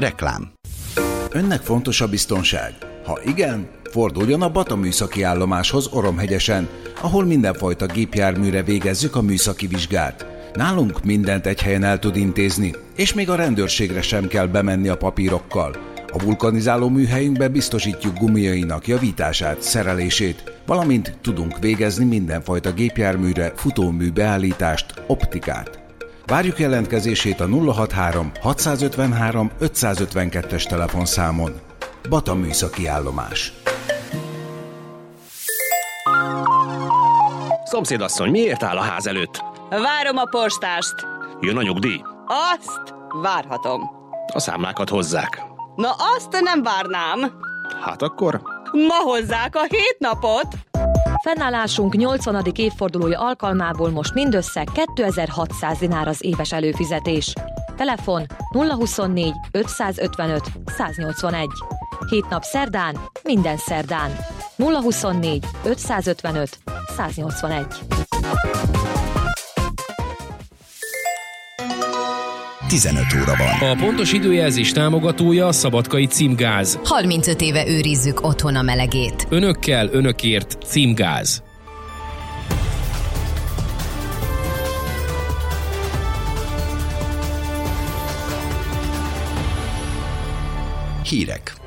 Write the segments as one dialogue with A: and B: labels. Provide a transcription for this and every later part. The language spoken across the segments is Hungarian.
A: Reklám. Önnek fontos a biztonság? Ha igen, forduljon a Bata műszaki állomáshoz Oromhegyesen, ahol mindenfajta gépjárműre végezzük a műszaki vizsgát. Nálunk mindent egy helyen el tud intézni, és még a rendőrségre sem kell bemenni a papírokkal. A vulkanizáló műhelyünkben biztosítjuk gumiainak javítását, szerelését, valamint tudunk végezni mindenfajta gépjárműre futómű beállítást, optikát. Várjuk jelentkezését a 063 653 552-es telefonszámon. Bata műszaki állomás.
B: Szomszédasszony, miért áll a ház előtt?
C: Várom a postást.
B: Jön a nyugdíj?
C: Azt várhatom.
B: A számlákat hozzák.
C: Na azt nem várnám.
B: Hát akkor?
C: Ma hozzák a 7 napot.
D: Fennállásunk 80. évfordulója alkalmából most mindössze 2600 dinár az éves előfizetés. Telefon 024 555 181. 7 nap szerdán, minden szerdán. 024 555 181.
A: 15 óra van.
E: A pontos időjelzés támogatója a Szabadkai Címgáz.
F: 35 éve őrizzük otthon a melegét.
E: Önökkel, önökért Címgáz.
A: Hírek.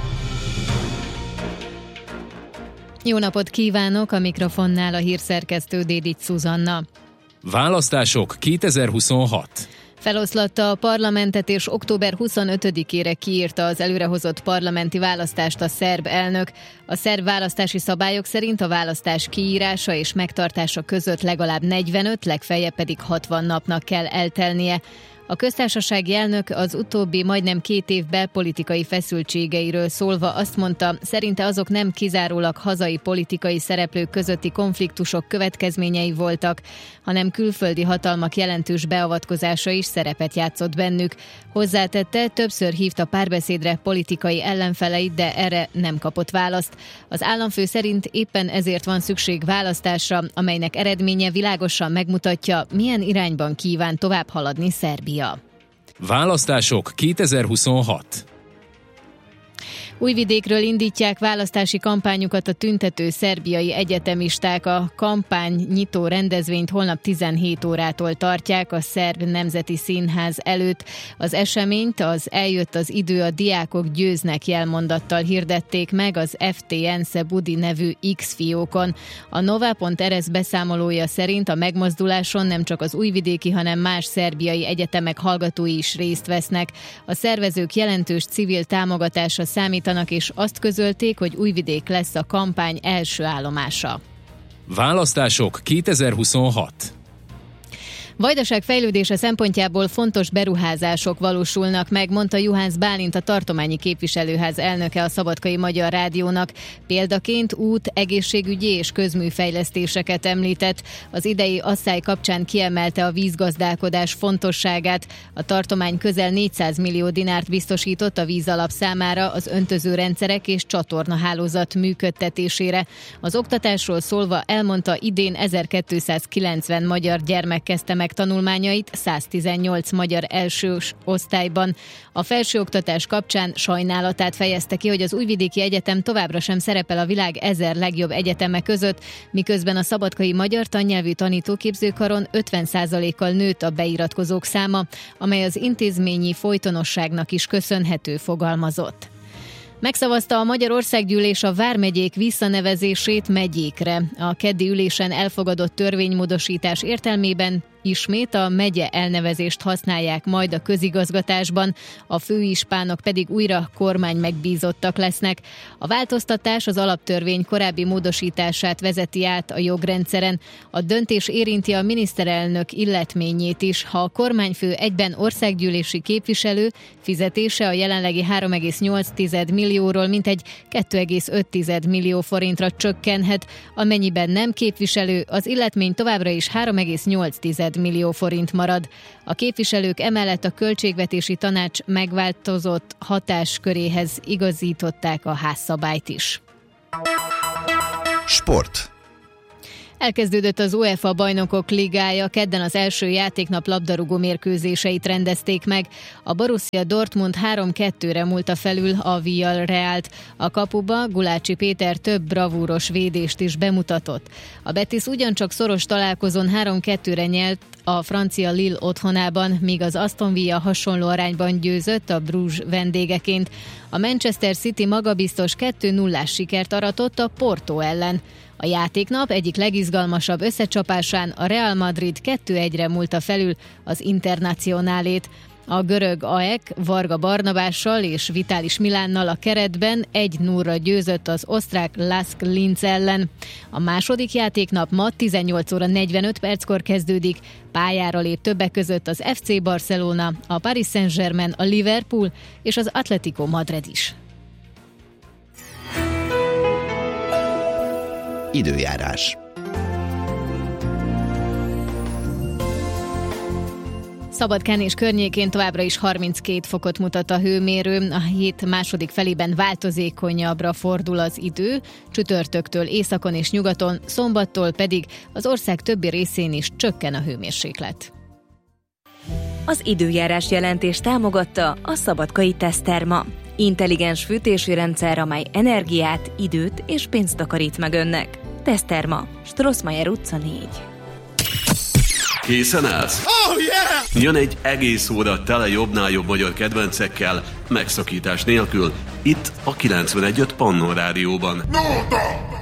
G: Jó napot kívánok, a mikrofonnál a hírszerkesztő Dédics Zuzanna.
E: Választások 2026.
G: Feloszlatta a parlamentet és október 25-ére kiírta az előrehozott parlamenti választást a szerb elnök. A szerb választási szabályok szerint a választás kiírása és megtartása között legalább 45, legfeljebb pedig 60 napnak kell eltelnie. A köztársasági elnök az utóbbi majdnem 2 év belpolitikai feszültségeiről szólva azt mondta, szerinte azok nem kizárólag hazai politikai szereplők közötti konfliktusok következményei voltak, hanem külföldi hatalmak jelentős beavatkozása is szerepet játszott bennük. Hozzátette, többször hívta párbeszédre politikai ellenfeleit, de erre nem kapott választ. Az államfő szerint éppen ezért van szükség választásra, amelynek eredménye világosan megmutatja, milyen irányban kíván tovább haladni Szerbia.
E: Választások 2026.
G: Újvidékről indítják választási kampányukat a tüntető szerbiai egyetemisták. A kampány nyitó rendezvényt holnap 17 órától tartják a Szerb Nemzeti Színház előtt. Az eseményt az Eljött az idő, a diákok győznek jelmondattal hirdették meg az FTN Budi nevű X-fiókon. A Nova.rs beszámolója szerint a megmozduláson nem csak az újvidéki, hanem más szerbiai egyetemek hallgatói is részt vesznek. A szervezők jelentős civil támogatásra számítanak, és azt közölték, hogy Újvidék lesz a kampány első állomása.
E: Választások 2026.
G: Vajdaság fejlődése szempontjából fontos beruházások valósulnak meg, mondta Juhász Bálint, a tartományi képviselőház elnöke a Szabadkai Magyar Rádiónak. Példaként út, egészségügyi és közműfejlesztéseket említett. Az idei asszály kapcsán kiemelte a vízgazdálkodás fontosságát. A tartomány közel 400 millió dinárt biztosított a vízalap számára, az öntözőrendszerek és csatornahálózat működtetésére. Az oktatásról szólva elmondta, idén 1290 magyar gyermek kezdte meg tanulmányait, 118 magyar elsős osztályban. A felsőoktatás kapcsán sajnálatát fejezte ki, hogy az Újvidéki Egyetem továbbra sem szerepel a világ 1000 legjobb egyeteme között, miközben a Szabadkai Magyar Tannyelvű Tanítóképzőkaron 50%-kal nőtt a beiratkozók száma, amely az intézményi folytonosságnak is köszönhető, fogalmazott. Megszavazta a Magyar Országgyűlés a vármegyék visszanevezését megyékre. A keddi ülésen elfogadott törvénymódosítás értelmében ismét a megye elnevezést használják majd a közigazgatásban, a főispánok pedig újra kormány megbízottak lesznek. A változtatás az alaptörvény korábbi módosítását vezeti át a jogrendszeren. A döntés érinti a miniszterelnök illetményét is. Ha a kormányfő egyben országgyűlési képviselő, fizetése a jelenlegi 3,8 millióról mintegy 2,5 millió forintra csökkenhet. Amennyiben nem képviselő, az illetmény továbbra is 3,8 millió forint marad. A képviselők emellett a Költségvetési Tanács megváltozott hatásköréhez igazították a házszabályt is.
A: Sport.
G: Elkezdődött az UEFA Bajnokok Ligája, kedden az első játéknap labdarúgó mérkőzéseit rendezték meg. A Borussia Dortmund 3-2-re múlta felül a Villarrealt. A kapuba Gulácsi Péter több bravúros védést is bemutatott. A Betis ugyancsak szoros találkozón 3-2-re nyert a francia Lille otthonában, míg az Aston Villa hasonló arányban győzött a Bruges vendégeként. A Manchester City magabiztos 2-0-ás sikert aratott a Porto ellen. A játéknap egyik legizgalmasabb összecsapásán a Real Madrid 2-1-re múlta felül az Internacionálét. A görög AEK Varga Barnabással és Vitális Milánnal a keretben 1-0-ra győzött az osztrák Lask Linz ellen. A második játéknap ma 18 óra 45 perckor kezdődik. Pályára lép többek között az FC Barcelona, a Paris Saint-Germain, a Liverpool és az Atletico Madrid is.
H: Időjárás.
G: Szabadkán és környékén továbbra is 32 fokot mutat a hőmérő, a hét második felében változékonyabbra fordul az idő, csütörtöktől északon és nyugaton, szombattól pedig az ország többi részén is csökken a hőmérséklet.
I: Az időjárás jelentés támogatta a Szabadkai Teszterma. Intelligens fűtési rendszer, amely energiát, időt és pénzt takarít meg önnek. Teszterma, Strossmayer utca 4.
J: Készen állsz? Oh, yeah! Jön egy egész óra tele jobbnál jobb magyar kedvencekkel, megszakítás nélkül, itt a 91.5 Pannon Rádióban.